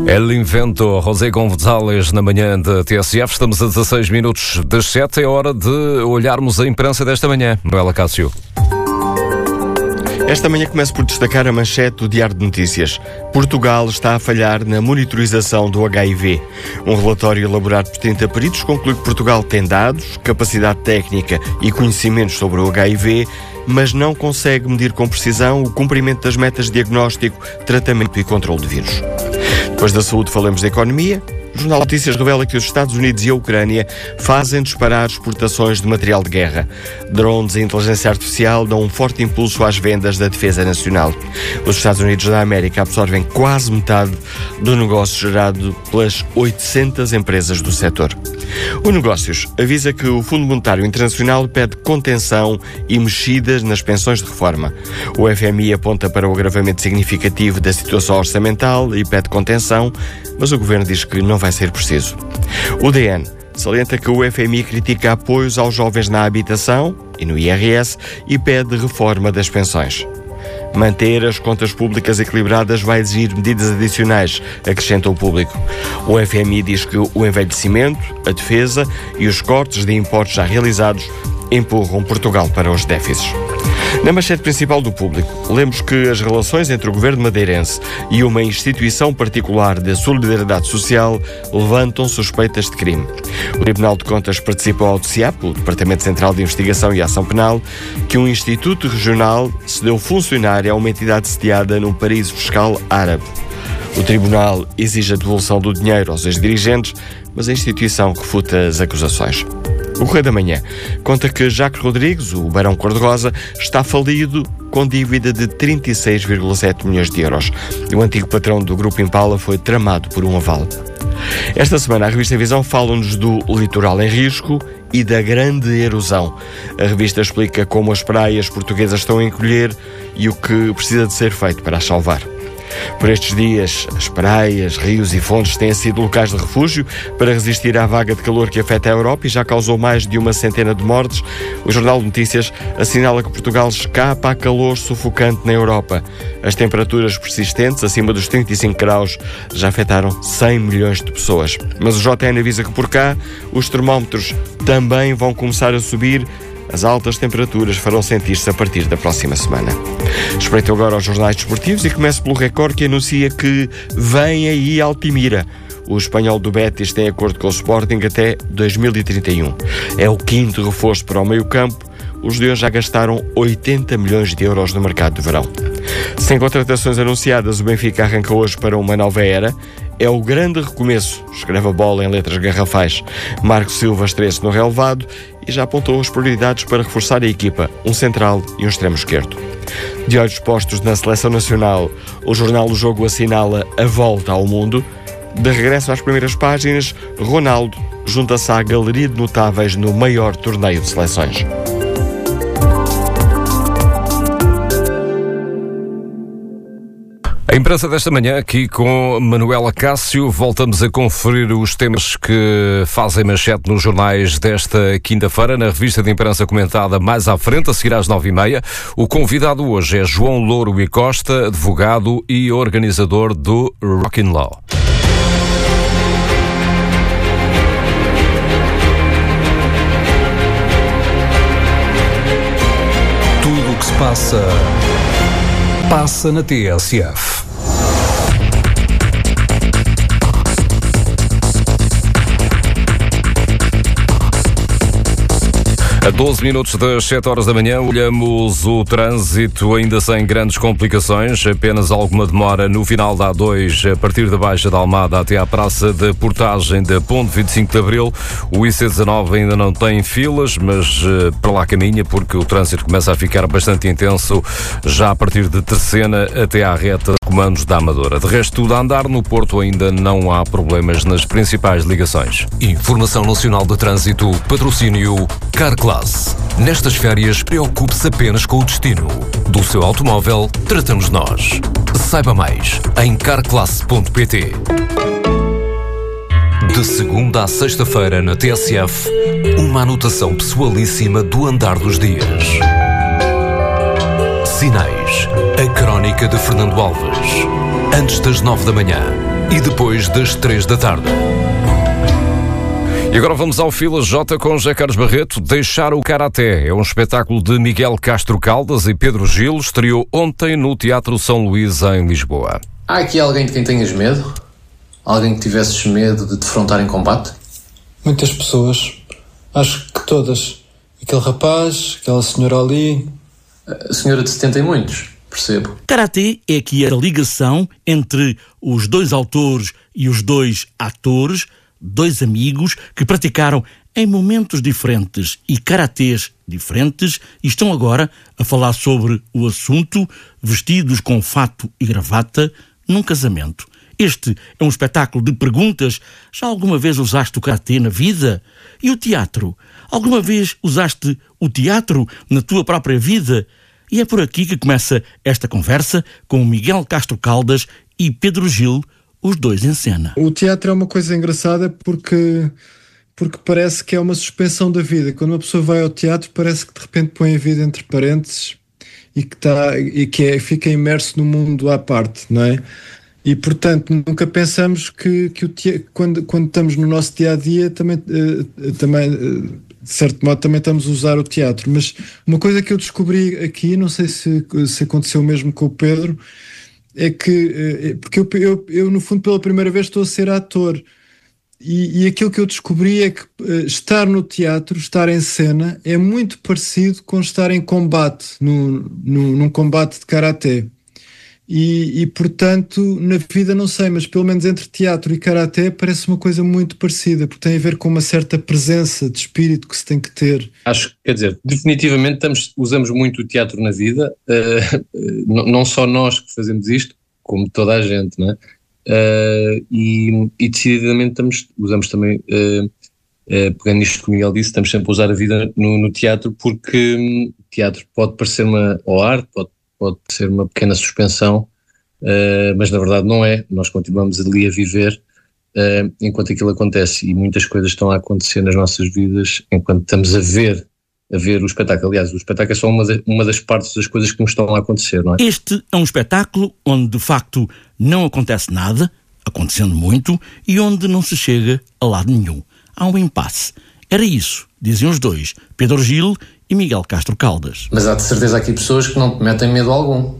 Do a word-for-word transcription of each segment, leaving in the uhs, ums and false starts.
El Invento, José González na manhã da T S F. Estamos a dezasseis minutos das sete. É hora de olharmos a imprensa desta manhã. Manuela Cássio. Esta manhã começo por destacar a manchete do Diário de Notícias. Portugal está a falhar na monitorização do H I V. Um relatório elaborado por trinta peritos conclui que Portugal tem dados, capacidade técnica e conhecimentos sobre o H I V, mas não consegue medir com precisão o cumprimento das metas de diagnóstico, tratamento e controle de vírus. Depois da saúde, falamos da economia. O Jornal de Notícias revela que os Estados Unidos e a Ucrânia fazem disparar exportações de material de guerra. Drones e inteligência artificial dão um forte impulso às vendas da defesa nacional. Os Estados Unidos da América absorvem quase metade do negócio gerado pelas oitocentas empresas do setor. O Negócios avisa que o Fundo Monetário Internacional pede contenção e mexidas nas pensões de reforma. O F M I aponta para o agravamento significativo da situação orçamental e pede contenção, mas o Governo diz que não vai ser preciso. O D N salienta que o F M I critica apoios aos jovens na habitação e no I R S e pede reforma das pensões. Manter as contas públicas equilibradas vai exigir medidas adicionais, acrescenta o Público. O F M I diz que o envelhecimento, a defesa e os cortes de impostos já realizados empurram Portugal para os déficits. Na manchete principal do Público, lemos que as relações entre o governo madeirense e uma instituição particular de solidariedade social levantam suspeitas de crime. O Tribunal de Contas participou ao D C I A P, o Departamento Central de Investigação e Ação Penal, que um instituto regional cedeu funcionário a uma entidade sediada num paraíso fiscal árabe. O Tribunal exige a devolução do dinheiro aos ex-dirigentes, mas a instituição refuta as acusações. O Correio da Manhã conta que Jacques Rodrigues, o Barão Cor-de-Rosa, está falido com dívida de trinta e seis vírgula sete milhões de euros. O antigo patrão do Grupo Impala foi tramado por um aval. Esta semana a revista Visão fala-nos do litoral em risco e da grande erosão. A revista explica como as praias portuguesas estão a encolher e o que precisa de ser feito para as salvar. Por estes dias, as praias, rios e fontes têm sido locais de refúgio para resistir à vaga de calor que afeta a Europa e já causou mais de uma centena de mortes. O Jornal de Notícias assinala que Portugal escapa a calor sufocante na Europa. As temperaturas persistentes, acima dos trinta e cinco graus, já afetaram cem milhões de pessoas. Mas o J N avisa que por cá os termómetros também vão começar a subir. As altas temperaturas farão sentir-se a partir da próxima semana. Espreito agora aos jornais desportivos e começo pelo Record, que anuncia que vem aí Altimira. O espanhol do Betis tem acordo com o Sporting até dois mil e trinta e um. É o quinto reforço para o meio-campo. Os leões já gastaram oitenta milhões de euros no mercado de verão. Sem contratações anunciadas, o Benfica arranca hoje para uma nova era. É o grande recomeço, escreve a Bola em letras garrafais. Marco Silva estreia-se no relevado e já apontou as prioridades para reforçar a equipa, um central e um extremo esquerdo. De olhos postos na seleção nacional, o jornal O Jogo assinala a volta ao mundo. De regresso às primeiras páginas, Ronaldo junta-se à galeria de notáveis no maior torneio de seleções. A imprensa desta manhã, aqui com Manuela Cássio. Voltamos a conferir os temas que fazem manchete nos jornais desta quinta-feira, na revista de imprensa comentada mais à frente, a seguir às nove e meia. O convidado hoje é João Louro e Costa, advogado e organizador do Rockin' Law. Tudo o que se passa, passa na T S F. A doze minutos das sete horas da manhã, olhamos o trânsito ainda sem grandes complicações, apenas alguma demora no final da A dois, a partir da Baixa da Almada até à Praça de Portagem da Ponte vinte e cinco de Abril. O I C dezanove ainda não tem filas, mas uh, para lá caminha, porque o trânsito começa a ficar bastante intenso já a partir de Terceira até à reta de Comandos da Amadora. De resto, tudo a andar. No Porto ainda não há problemas nas principais ligações. Informação Nacional de Trânsito, patrocínio Carclass. Nestas férias, preocupe-se apenas com o destino. Do seu automóvel, tratamos nós. Saiba mais em carclass ponto pt. De segunda à sexta-feira na T S F, uma anotação pessoalíssima do andar dos dias. Sinais, a crónica de Fernando Alves. Antes das nove da manhã, e depois das três da tarde. E agora vamos ao Fila J com José Carlos Barreto. Deixar o Karaté é um espetáculo de Miguel Castro Caldas e Pedro Gil. Estreou ontem no Teatro São Luís, em Lisboa. Há aqui alguém de quem tenhas medo? Alguém que tivesses medo de defrontar em combate? Muitas pessoas. Acho que todas. Aquele rapaz, aquela senhora ali... A senhora de setenta e muitos, percebo. Karatê é aqui a ligação entre os dois autores e os dois atores, dois amigos que praticaram em momentos diferentes e karatês diferentes e estão agora a falar sobre o assunto, vestidos com fato e gravata, num casamento. Este é um espetáculo de perguntas. Já alguma vez usaste o karatê na vida? E o teatro? Alguma vez usaste o teatro na tua própria vida? E é por aqui que começa esta conversa com Miguel Castro Caldas e Pedro Gil, os dois em cena. O teatro é uma coisa engraçada porque, porque parece que é uma suspensão da vida. Quando uma pessoa vai ao teatro parece que de repente põe a vida entre parênteses e que, tá, e que é, fica imerso num mundo à parte, não é? E portanto nunca pensamos que, que o teatro, quando, quando estamos no nosso dia-a-dia também, uh, também uh, de certo modo também estamos a usar o teatro. Mas uma coisa que eu descobri aqui, não sei se, se aconteceu mesmo com o Pedro, é que, porque eu, eu, eu no fundo pela primeira vez estou a ser ator e, e aquilo que eu descobri é que uh, estar no teatro, estar em cena é muito parecido com estar em combate, no, no, num combate de karaté e, e portanto na vida não sei, mas pelo menos entre teatro e karaté parece uma coisa muito parecida, porque tem a ver com uma certa presença de espírito que se tem que ter. Acho que, quer dizer, definitivamente estamos, usamos muito o teatro na vida, uh, uh, não só nós que fazemos isto, como toda a gente, não é? Uh, e, e decididamente estamos, usamos também, uh, uh, pegando isto que o Miguel disse, estamos sempre a usar a vida no, no teatro, porque um, teatro pode parecer uma, ou arte, pode, pode ser uma pequena suspensão, uh, mas na verdade não é, nós continuamos ali a viver uh, enquanto aquilo acontece e muitas coisas estão a acontecer nas nossas vidas enquanto estamos a ver a ver o espetáculo. Aliás, o espetáculo é só uma, de, uma das partes das coisas que nos estão a acontecer, não é? Este é um espetáculo onde, de facto, não acontece nada, acontecendo muito, e onde não se chega a lado nenhum. Há um impasse. Era isso, diziam os dois, Pedro Gil e Miguel Castro Caldas. Mas há de certeza aqui pessoas que não te metem medo algum.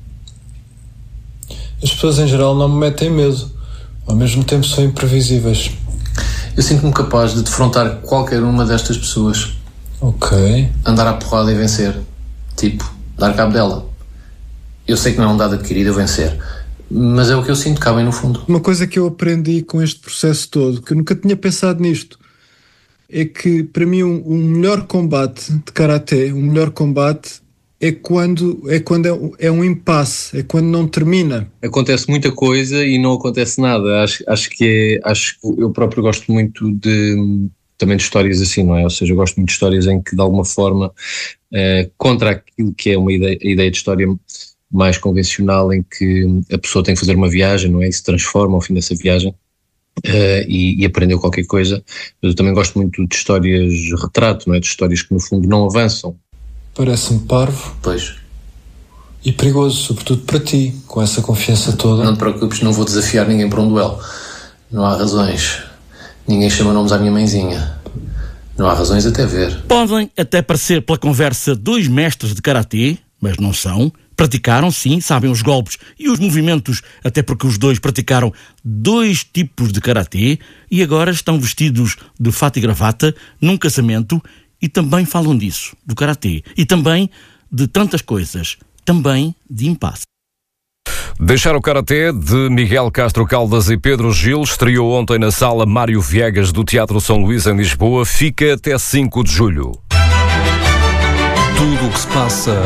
As pessoas em geral não me metem medo, ao mesmo tempo são imprevisíveis. Eu sinto-me capaz de defrontar qualquer uma destas pessoas. Ok. Andar à porrada e vencer. Tipo, dar cabo dela. Eu sei que não é um dado adquirido eu vencer, mas é o que eu sinto cá bem no fundo. Uma coisa que eu aprendi com este processo todo, que eu nunca tinha pensado nisto, é que para mim um, um melhor combate de karaté, um melhor combate é quando, é, quando é, é um impasse, é quando não termina. Acontece muita coisa e não acontece nada. Acho, acho que é, acho que eu próprio gosto muito de... também de histórias assim, não é? Ou seja, eu gosto muito de histórias em que de alguma forma eh, contra aquilo que é uma ideia, a ideia de história mais convencional em que a pessoa tem que fazer uma viagem, não é? E se transforma ao fim dessa viagem eh, e, e aprendeu qualquer coisa. Mas eu também gosto muito de histórias de retrato, não é? De histórias que no fundo não avançam. Parece-me parvo. Pois. E perigoso, sobretudo para ti, com essa confiança toda. Não te preocupes, não vou desafiar ninguém para um duelo. Não há razões. Ninguém chama nomes à minha mãezinha. Não há razões até ver. Podem até parecer pela conversa dois mestres de karatê, mas não são. Praticaram, sim, sabem os golpes e os movimentos, até porque os dois praticaram dois tipos de karatê e agora estão vestidos de fato e gravata num casamento e também falam disso, do karatê. E também de tantas coisas, também de impasse. Deixar o Karaté, de Miguel Castro Caldas e Pedro Gil, estreou ontem na Sala Mário Viegas do Teatro São Luís, em Lisboa. Fica até cinco de julho. Tudo o que se passa...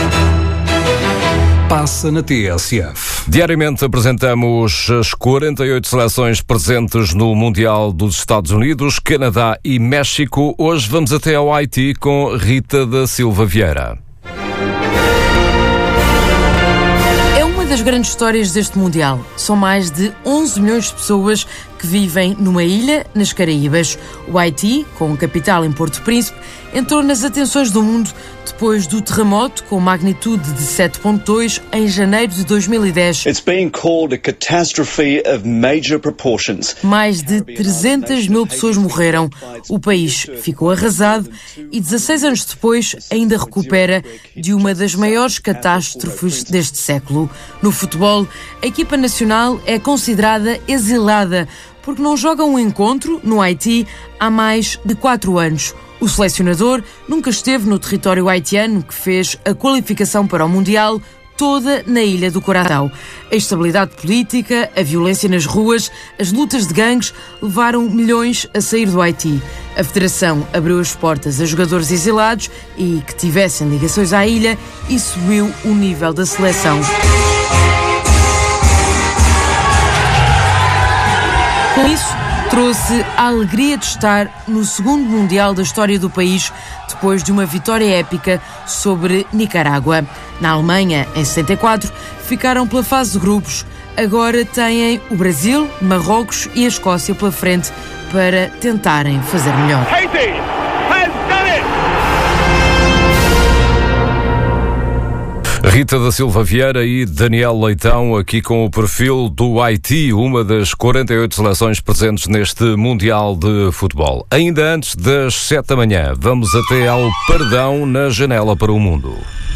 passa na T S F. Diariamente apresentamos as quarenta e oito seleções presentes no Mundial dos Estados Unidos, Canadá e México. Hoje vamos até ao Haiti com Rita da Silva Vieira. Das grandes histórias deste Mundial. São mais de onze milhões de pessoas que vivem numa ilha nas Caraíbas. O Haiti, com capital em Porto Príncipe, entrou nas atenções do mundo depois do terremoto com magnitude de sete ponto dois em janeiro de dois mil e dez. It's being called a catastrophe of major proportions. Mais de trezentas mil pessoas morreram. O país ficou arrasado e dezasseis anos depois ainda recupera de uma das maiores catástrofes deste século. No futebol, a equipa nacional é considerada exilada porque não joga um encontro no Haiti há mais de quatro anos. O selecionador nunca esteve no território haitiano, que fez a qualificação para o Mundial toda na Ilha do Coração. A instabilidade política, a violência nas ruas, as lutas de gangues levaram milhões a sair do Haiti. A Federação abriu as portas a jogadores exilados e que tivessem ligações à ilha e subiu o nível da seleção. Com isso, trouxe a alegria de estar no segundo Mundial da história do país, depois de uma vitória épica sobre Nicarágua. Na Alemanha, em setenta e quatro, ficaram pela fase de grupos. Agora têm o Brasil, Marrocos e a Escócia pela frente para tentarem fazer melhor. Rita da Silva Vieira e Daniel Leitão aqui com o perfil do Haiti, uma das quarenta e oito seleções presentes neste Mundial de Futebol. Ainda antes das sete da manhã, vamos até ao Perdão na Janela para o Mundo.